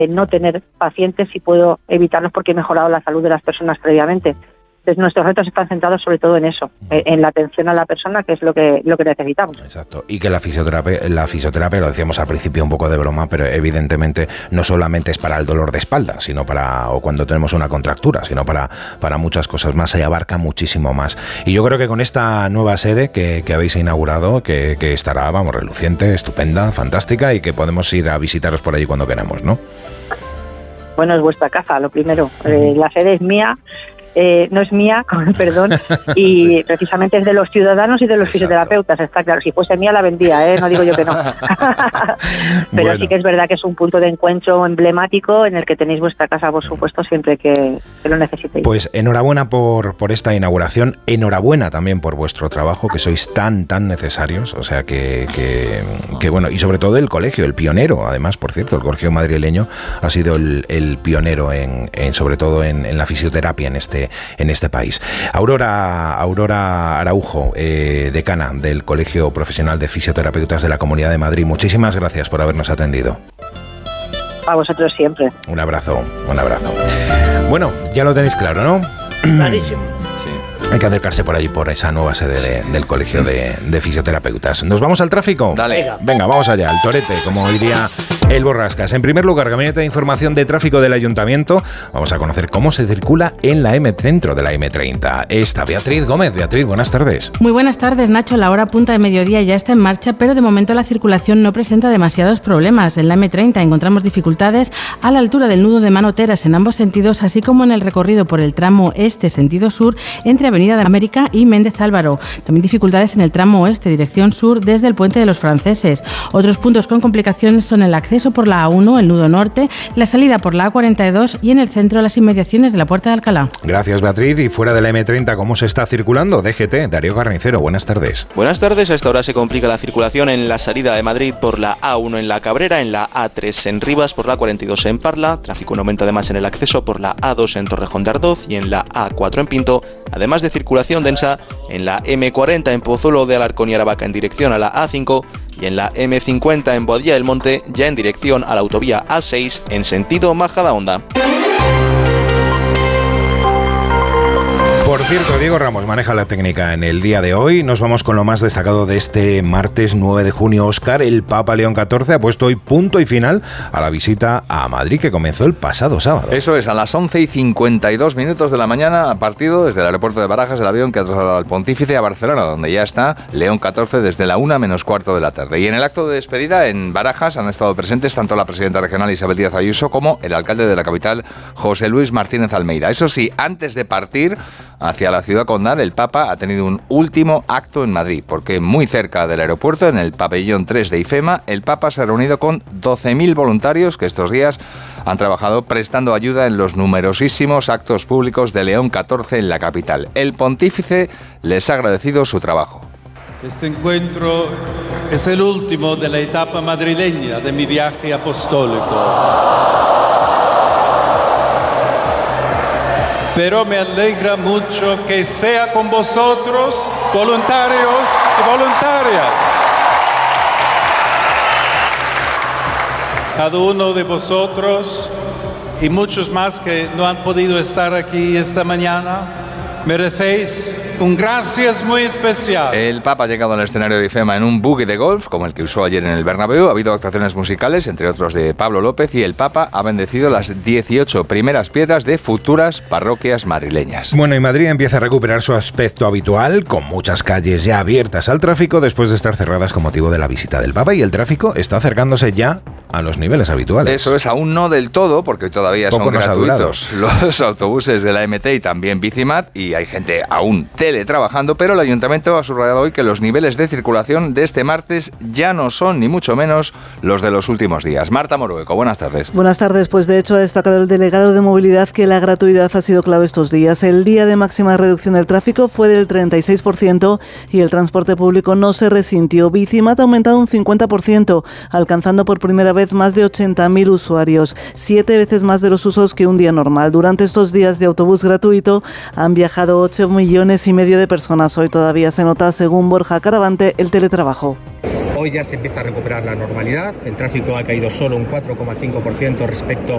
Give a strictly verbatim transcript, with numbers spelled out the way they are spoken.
de no tener pacientes si puedo evitarlos porque he mejorado la salud de las personas previamente. Entonces, nuestros retos están centrados sobre todo en eso, en la atención a la persona, que es lo que lo que necesitamos. Exacto. Y que la fisioterapia, la fisioterapia, lo decíamos al principio un poco de broma, pero evidentemente no solamente es para el dolor de espalda, sino para, o cuando tenemos una contractura, sino para, para muchas cosas más, se abarca muchísimo más. Y yo creo que con esta nueva sede que, que habéis inaugurado, que, que estará, vamos, reluciente, estupenda, fantástica, y que podemos ir a visitaros por allí cuando queramos, ¿no? Bueno, es vuestra casa, lo primero. Eh, la sede es mía. Eh, no es mía, con perdón, y sí. precisamente es de los ciudadanos y de los Exacto. fisioterapeutas, está claro. Si fuese mía la vendía, ¿eh? No digo yo que no. Pero bueno. Sí que es verdad que es un punto de encuentro emblemático en el que tenéis vuestra casa, por supuesto, siempre que, que lo necesitéis. Pues enhorabuena por, por esta inauguración, enhorabuena también por vuestro trabajo, que sois tan, tan necesarios, o sea que, que, que bueno, y sobre todo el colegio, el pionero, además, por cierto, el colegio madrileño ha sido el, el pionero en, en sobre todo en, en la fisioterapia en este en este país. Aurora, Aurora Araujo, eh, decana del Colegio Profesional de Fisioterapeutas de la Comunidad de Madrid, muchísimas gracias por habernos atendido. A vosotros siempre. Un abrazo, un abrazo. Bueno, ya lo tenéis claro, ¿no? Clarísimo. Hay que acercarse por allí, por esa nueva sede de, del Colegio de, de Fisioterapeutas. ¿Nos vamos al tráfico? Dale. Venga, vamos allá, al torete, como diría el Borrascas. En primer lugar, Gabinete de Información de Tráfico del Ayuntamiento. Vamos a conocer cómo se circula en la M Centro de la M treinta. Está Beatriz Gómez. Beatriz, buenas tardes. Muy buenas tardes, Nacho. La hora punta de mediodía ya está en marcha, pero de momento la circulación no presenta demasiados problemas. En la M treinta encontramos dificultades a la altura del nudo de Manoteras en ambos sentidos, así como en el recorrido por el tramo este sentido sur entre Avenida de América y Méndez Álvaro. También dificultades en el tramo oeste, dirección sur, desde el Puente de los Franceses. Otros puntos con complicaciones son el acceso por la A uno, el nudo norte, la salida por la A cuarenta y dos y en el centro las inmediaciones de la Puerta de Alcalá. Gracias, Beatriz. Y fuera de la M treinta, ¿cómo se está circulando? D G T, Darío Carnicero, buenas tardes. Buenas tardes. A esta hora se complica la circulación en la salida de Madrid por la A uno en La Cabrera, en la A tres en Rivas, por la cuarenta y dos en Parla. Tráfico en aumento además en el acceso por la A dos en Torrejón de Ardoz y en la A cuatro en Pinto, además de circulación densa en la M cuarenta en Pozuelo de Alarcón y Aravaca en dirección a la A cinco y en la M cincuenta en Boadilla del Monte ya en dirección a la autovía A seis en sentido Majadahonda. Por cierto, Diego Ramos maneja la técnica en el día de hoy. Nos vamos con lo más destacado de este martes nueve de junio. Óscar, el Papa León catorce ha puesto hoy punto y final a la visita a Madrid que comenzó el pasado sábado. Eso es, a las once y cincuenta y dos minutos de la mañana ha partido desde el aeropuerto de Barajas el avión que ha trasladado al Pontífice a Barcelona, donde ya está León catorce desde la una menos cuarto de la tarde. Y en el acto de despedida en Barajas han estado presentes tanto la presidenta regional Isabel Díaz Ayuso como el alcalde de la capital, José Luis Martínez Almeida. Eso sí, antes de partir hacia la ciudad condal, el Papa ha tenido un último acto en Madrid, porque muy cerca del aeropuerto, en el pabellón tres de IFEMA, el Papa se ha reunido con doce mil voluntarios que estos días han trabajado prestando ayuda en los numerosísimos actos públicos de León catorce en la capital. El pontífice les ha agradecido su trabajo. Este encuentro es el último de la etapa madrileña de mi viaje apostólico. Pero me alegra mucho que sea con vosotros, voluntarios y voluntarias. Cada uno de vosotros y muchos más que no han podido estar aquí esta mañana, merecéis un gracias muy especial. El Papa ha llegado al escenario de IFEMA en un buggy de golf, como el que usó ayer en el Bernabéu. Ha habido actuaciones musicales, entre otros de Pablo López, y el Papa ha bendecido las dieciocho primeras piedras de futuras parroquias madrileñas. Bueno, y Madrid empieza a recuperar su aspecto habitual, con muchas calles ya abiertas al tráfico después de estar cerradas con motivo de la visita del Papa, y el tráfico está acercándose ya a los niveles habituales. Eso es, aún no del todo, porque todavía Poco son gratuitos los autobuses de la M T y también Bicimat, y hay gente aún teletrabajando, pero el Ayuntamiento ha subrayado hoy que los niveles de circulación de este martes ya no son ni mucho menos los de los últimos días. Marta Morueco, buenas tardes. Buenas tardes, pues de hecho ha destacado el delegado de movilidad que la gratuidad ha sido clave estos días. El día de máxima reducción del tráfico fue del treinta y seis por ciento y el transporte público no se resintió. Bicimat ha aumentado un cincuenta por ciento, alcanzando por primera vez más de ochenta mil usuarios, siete veces más de los usos que un día normal. Durante estos días de autobús gratuito han viajado ocho millones y medio de personas. Hoy todavía se nota, según Borja Caravante, el teletrabajo. Hoy ya se empieza a recuperar la normalidad, el tráfico ha caído solo un cuatro coma cinco por ciento respecto